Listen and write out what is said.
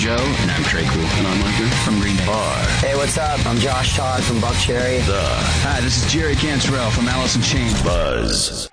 Joe. And I'm Trey Cool. And I'm Micah From Green Day. Hey, what's up? I'm Josh Todd from Buckcherry. The Hi, this is Jerry Cantrell from Alice in Chains. Buzz.